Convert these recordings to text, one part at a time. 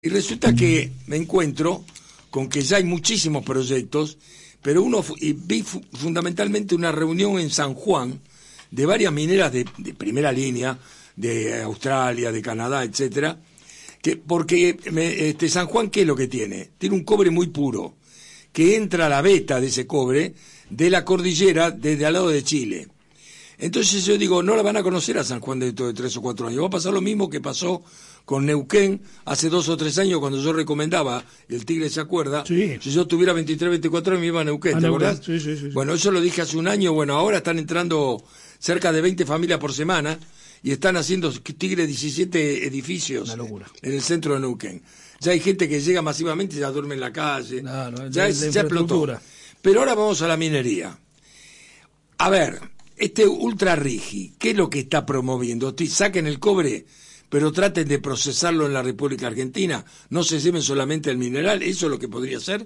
Y resulta que me encuentro con que ya hay muchísimos proyectos, pero vi fundamentalmente una reunión en San Juan de varias mineras de primera línea, de Australia, de Canadá, etcétera, porque San Juan, ¿qué es lo que tiene? Tiene un cobre muy puro, que entra a la veta de ese cobre de la cordillera desde al lado de Chile. Entonces yo digo, no la van a conocer a San Juan dentro de 3 o 4 años. Va a pasar lo mismo que pasó con Neuquén hace 2 o 3 años cuando yo recomendaba, el Tigre se acuerda, sí. Si yo tuviera 23, 24 años me iba a Neuquén, ¿te acordás? Sí. Bueno, eso lo dije hace un año, bueno, ahora están entrando cerca de 20 familias por semana y están haciendo Tigre 17 edificios. Una locura. En el centro de Neuquén. Ya hay gente que llega masivamente y ya duerme en la calle, ya explotó. Pero ahora vamos a la minería. A ver, Ultra Rigi, ¿qué es lo que está promoviendo? Saquen el cobre, pero traten de procesarlo en la República Argentina. No se lleven solamente el mineral, ¿eso es lo que podría ser?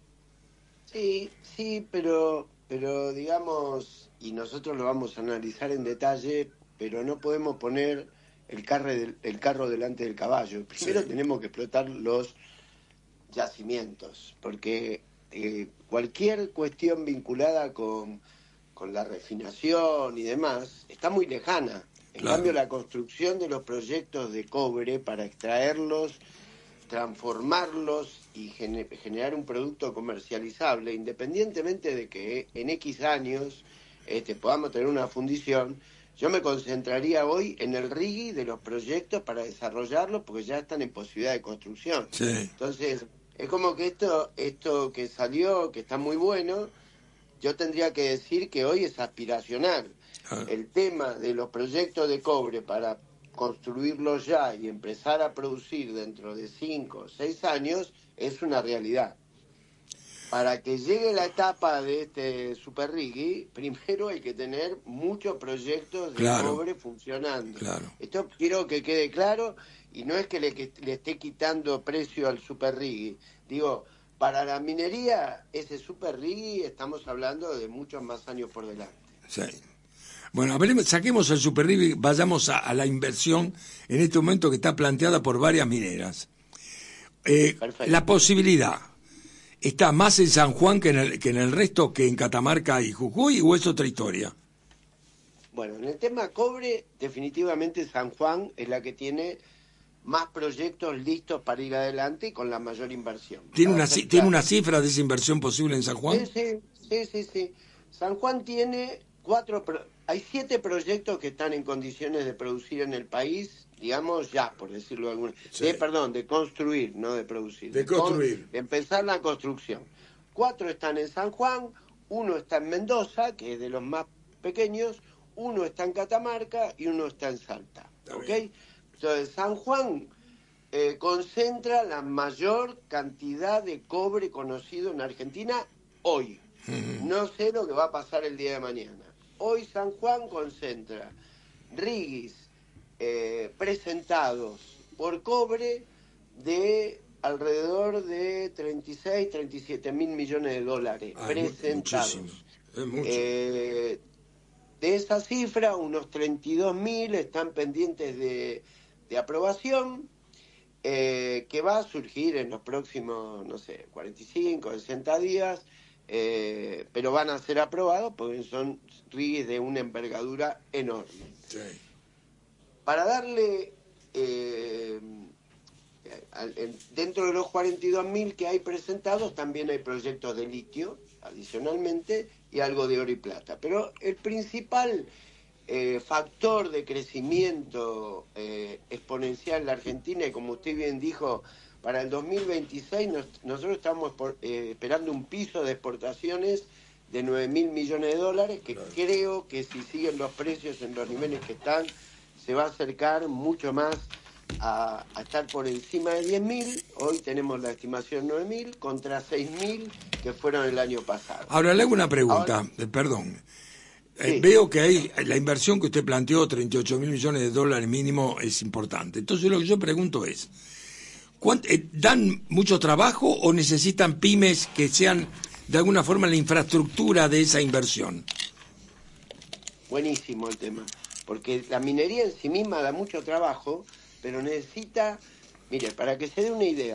Sí, pero digamos, y nosotros lo vamos a analizar en detalle, pero no podemos poner el carro delante del caballo. Primero tenemos que explotar los yacimientos, porque cualquier cuestión vinculada con la refinación y demás, está muy lejana. En cambio, la construcción de los proyectos de cobre para extraerlos, transformarlos y generar un producto comercializable, independientemente de que en X años podamos tener una fundición, yo me concentraría hoy en el RIGI de los proyectos para desarrollarlos, porque ya están en posibilidad de construcción. Sí. Entonces, es como que esto que salió, que está muy bueno, yo tendría que decir que hoy es aspiracional. El tema de los proyectos de cobre para construirlos ya y empezar a producir dentro de 5 o 6 años es una realidad. Para que llegue la etapa de este Super Rigi, primero hay que tener muchos proyectos de cobre funcionando. Esto quiero que quede claro, y no es que le esté quitando precio al Super Rigi. Digo, para la minería, ese Super Rigi, estamos hablando de muchos más años por delante. Sí. Bueno, saquemos el Super Rigi, vayamos a la inversión en este momento que está planteada por varias mineras. La posibilidad, ¿está más en San Juan que en el resto, que en Catamarca y Jujuy, o es otra historia? Bueno, en el tema cobre, definitivamente San Juan es la que tiene más proyectos listos para ir adelante y con la mayor inversión. ¿Tiene una cifra de esa inversión posible en San Juan? Sí. San Juan tiene hay 7 proyectos que están en condiciones de producir en el país, digamos ya, por decirlo de alguna de construir, no de producir. De construir. De empezar la construcción. 4 están en San Juan, 1 está en Mendoza, que es de los más pequeños, 1 está en Catamarca y 1 está en Salta. ¿Ok? Entonces, San Juan concentra la mayor cantidad de cobre conocido en Argentina hoy. No sé lo que va a pasar el día de mañana. Hoy San Juan concentra rigis presentados por cobre de alrededor de 36, 37 mil millones de dólares presentados. Es mucho. De esa cifra, unos 32.000 están pendientes de aprobación, que va a surgir en los próximos, 45, 60 días, pero van a ser aprobados porque son rigis de una envergadura enorme. Sí. Para darle, dentro de los 42.000 que hay presentados, también hay proyectos de litio, adicionalmente, y algo de oro y plata. Pero el principal factor de crecimiento exponencial en la Argentina, y como usted bien dijo, para el 2026 nosotros estamos esperando un piso de exportaciones de 9.000 millones de dólares, que creo que si siguen los precios en los niveles que están, se va a acercar mucho más a estar por encima de 10.000. Hoy tenemos la estimación 9.000 contra 6.000 que fueron el año pasado. Ahora le hago una pregunta, perdón. Sí. Veo que la inversión que usted planteó, 38.000 millones de dólares mínimo, es importante. Entonces lo que yo pregunto es, ¿dan mucho trabajo o necesitan pymes que sean de alguna forma la infraestructura de esa inversión? Buenísimo el tema, porque la minería en sí misma da mucho trabajo, pero necesita Mire, para que se dé una idea,